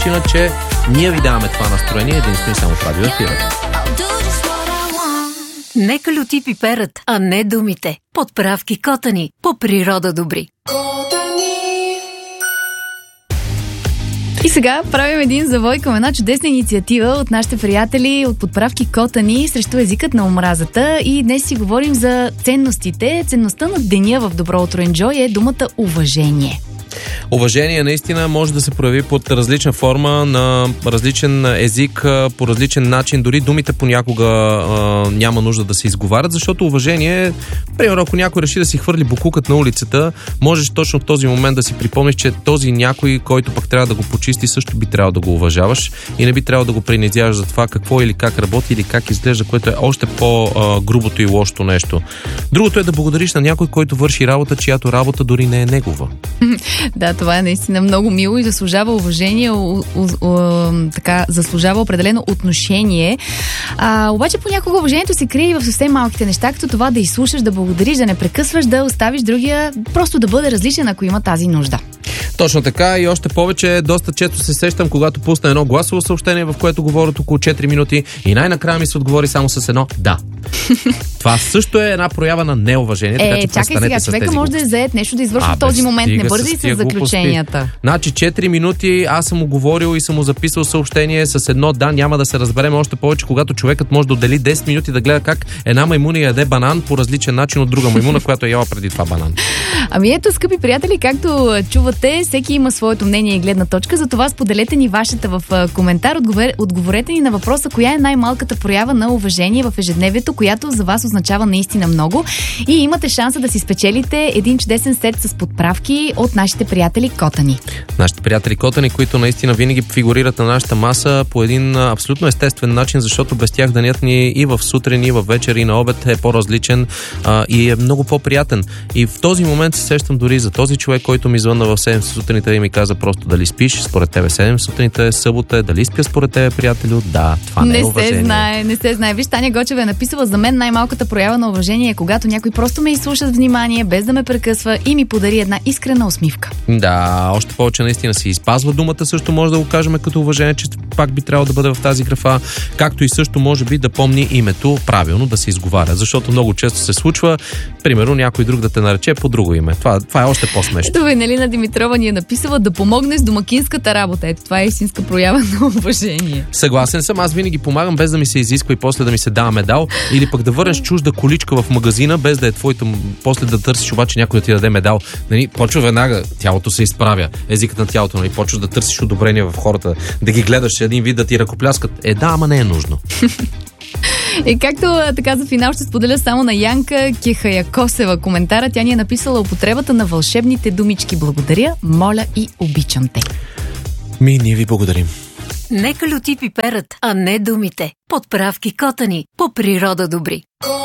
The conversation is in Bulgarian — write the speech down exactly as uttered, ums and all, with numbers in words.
причина, че ние ви даваме това настроение единствено само в Радио Ефира. Нека люти пиперът, а не думите. Подправки Котани. По природа добри. И сега правим един завой към една чудесна инициатива от нашите приятели от Подправки Котани срещу езикът на омразата. И днес си говорим за ценностите. Ценността на деня в Добро утро Enjoy е думата уважение. Уважение наистина може да се прояви под различна форма, на различен език, по различен начин. Дори думите понякога а, няма нужда да се изговарят, защото уважение, примерно ако някой реши да си хвърли букукът на улицата, можеш точно в този момент да си припомниш, че този някой, който пък трябва да го почисти, също би трябвало да го уважаваш и не би трябвало да го принизяваш за това какво или как работи или как изглежда, което е още по-грубото и лошото нещо. Другото е да благодариш на някой, който върши работа, чиято работа дори не е негова. Да, това е наистина много мило и заслужава уважение, у, у, у, така, заслужава определено отношение. А, обаче понякога уважението се крие и в съвсем малките неща, като това да изслушаш, да благодариш, да не прекъсваш, да оставиш другия, просто да бъде различен, ако има тази нужда. Точно така и още повече, доста често се сещам, когато пусна едно гласово съобщение, в което говорят около четири минути и най-накрая ми се отговори само с едно да. Това също е една проява на неуважение, е, така че чакай сега, човека може да е заед нещо да извършва в този момент. Не бързи с заключенията. Глупости. Значи четири минути аз съм му говорил и съм му записал съобщение с едно да, няма да се разберем, още повече, когато човекът може да отдели десет минути да гледа как една маймуна яде банан по различен начин от друга маймуна, която е яла преди това банан. Ами ето, скъпи приятели, както чувате, всеки има своето мнение и гледна точка, затова споделете ни вашата в коментар, отговор... отговорете ни на въпроса, коя е най-малката проява на уважение в ежедневието, която за вас означава наистина много, и имате шанса да си спечелите един чудесен сет с подправки от нашите приятели Котани. Нашите приятели Котани, които наистина винаги фигурират на нашата маса по един абсолютно естествен начин, защото без тях денят ни и в сутрин, и в вечер, и на обед е по-различен а, и е много по-приятен. И в този момент се сещам дори за този човек, който ми звънна в седем сутринта и ми каза просто дали спиш, според тебе седем сутринта е събота, дали спя според тебе, приятелю? Да, това не, не е уважение. Не се знае, не се знае. Виж, Таня Гочева е написала: за мен най-малката проява на уважение е когато някой просто ме изслуша с внимание, без да ме прекъсва и ми подари една искрена усмивка. Да, още повече наистина си изпазва думата, също може да го кажем като уважение, че пак би трябвало да бъде в тази графа, както и също може би да помни името правилно, да се изговаря, защото много често се случва, примерно някой друг да те нарече по друго име. Това, това е още по-смешно. Ето, Венелина Димитрова ни е написала да помогне с домакинската работа. Ето, това е истинска проява на уважение. Съгласен съм, аз винаги помагам без да ми се изисква и после да ми се дава медал, или пък да върнеш чужда количка в магазина, без да е твоята, после да търсиш обаче някой да ти даде медал. Нали, почва веднага, тялото се изправя, езикът на тялото, нали, почваш да търсиш одобрение в хората, да ги гледаш един вид да ти ръкопляскат. Е, да, ама не е нужно. И както така за финал ще споделя само на Янка Кехаякосева коментара. Тя ни е написала употребата на вълшебните думички: благодаря, моля и обичам те. Ми, ние ви благодарим. Нека люти пиперът, а не думите. Подправки Котани. По природа добри.